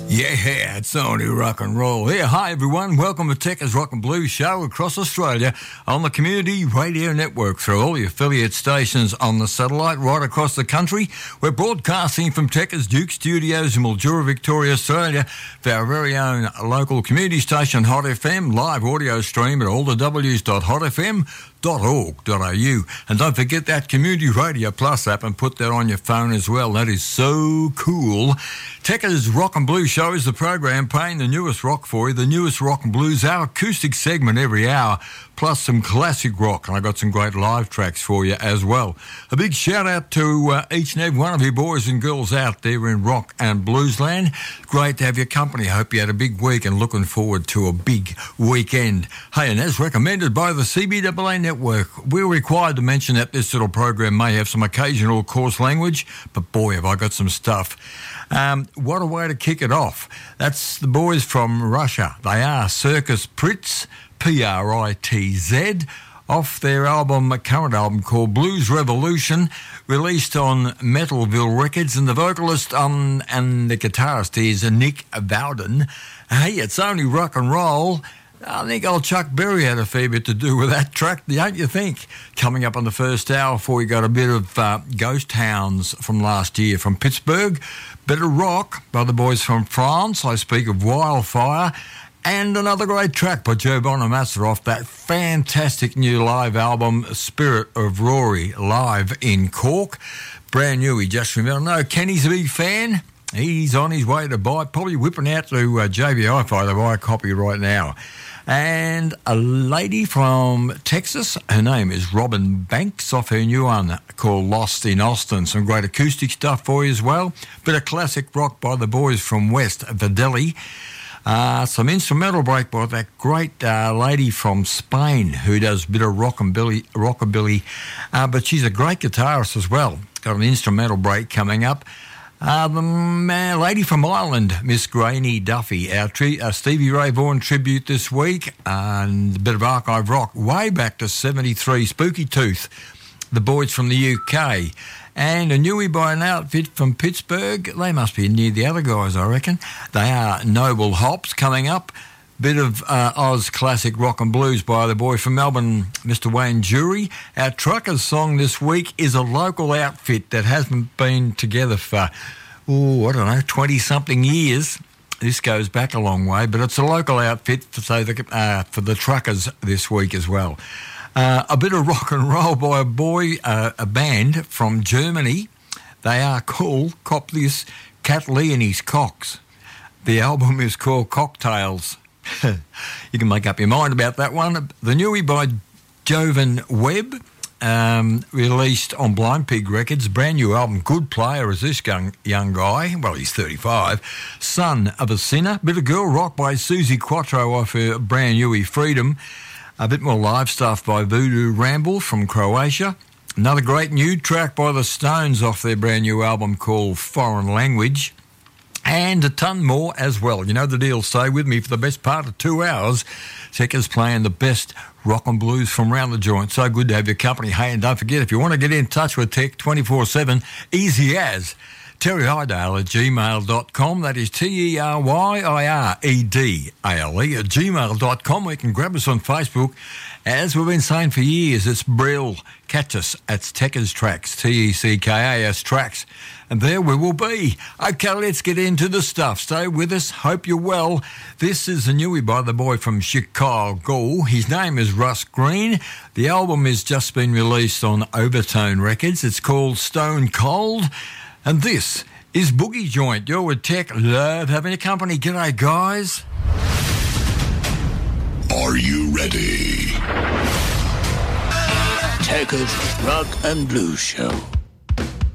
Yeah, it's only rock and roll. Yeah, hi everyone. Welcome to Techers Rock and Blues Show across Australia on the Community Radio Network through all the affiliate stations on the satellite right across the country. We're broadcasting from Techers Duke Studios in Mildura, Victoria, Australia for our very own local community station Hot FM, live audio stream at allthews.hotfm.org.au. And don't forget that Community Radio Plus app and put that on your phone as well. That is so cool. Techers Rock and Blues Show is the program playing the newest rock for you, the newest rock and blues, our acoustic segment every hour, plus some classic rock. And I got some great live tracks for you as well. A big shout out to each and every one of you boys and girls out there in rock and blues land. Great to have your company. I hope you had a big week and looking forward to a big weekend. Hey, and as recommended by the CBAA Network, we're required to mention that this little program may have some occasional coarse language, but boy, have I got some stuff. What a way to kick it off. That's the boys from Russia. They are Circus Pritz, P-R-I-T-Z, off their current album called Blues Revolution, released on Metalville Records, and the vocalist and the guitarist is Nick Bowden. Hey, it's only rock and roll. I think old Chuck Berry had a fair bit to do with that track, don't you think? Coming up on the first hour, before we got a bit of Ghost Hounds from last year from Pittsburgh, bit of rock by the boys from France. I speak of Wildfire, and another great track by Joe Bonamassa off that fantastic new live album, Spirit of Rory, live in Cork. Brand new, he just remembered. No, Kenny's a big fan. He's on his way to buy, probably whipping out to JB Hi-Fi to buy a copy right now. And a lady from Texas, her name is Robin Banks, off her new one called Lost in Austin. Some great acoustic stuff for you as well. Bit of classic rock by the boys from West Videli. Some instrumental break by that great lady from Spain who does a bit of rockabilly, but she's a great guitarist as well. Got an instrumental break coming up. The lady from Ireland, Miss Granny Duffy, our Stevie Ray Vaughan tribute this week, and a bit of archive rock way back to 73, Spooky Tooth, the boys from the UK, and a newie by an outfit from Pittsburgh. They must be near the other guys, I reckon. They are Noble Hops coming up. Bit of Oz classic rock and blues by the boy from Melbourne, Mr. Wayne Jury. Our truckers song this week is a local outfit that hasn't been together for, 20-something years. This goes back a long way, but it's a local outfit for the truckers this week as well. A bit of rock and roll by a band from Germany. They are called, cop this, Cat Lee and his Cocks. The album is called Cocktails. You can make up your mind about that one. The newie by Jovan Webb, released on Blind Pig Records. Brand new album. Good player is this young guy. Well, he's 35. Son of a Sinner. Bit of girl rock by Susie Quattro off her brand newie Freedom. A bit more live stuff by Voodoo Ramble from Croatia. Another great new track by the Stones off their brand new album called Foreign Language. And a ton more as well. You know the deal. Stay with me for the best part of 2 hours. Techers playing the best rock and blues from round the joint. So good to have your company. Hey, and don't forget, if you want to get in touch with Tech 24/7, easy as terryhydale@gmail.com. That is TERYIREDALE at gmail.com. We can grab us on Facebook. As we've been saying for years, it's Brill. Catch us at Techers Tracks, TECKAS Tracks. And there we will be. Okay, let's get into the stuff. Stay with us. Hope you're well. This is a newie by the boy from Chicago. His name is Russ Green. The album has just been released on Overtone Records. It's called Stone Cold. And this is Boogie Joint. You're with Tech. Love having your company. G'day, guys. Are you ready? Techers Rock and Blues Show.